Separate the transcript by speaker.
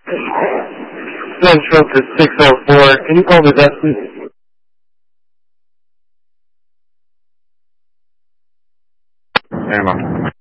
Speaker 1: Central to 604. Can you call the desk, please?
Speaker 2: Stand on.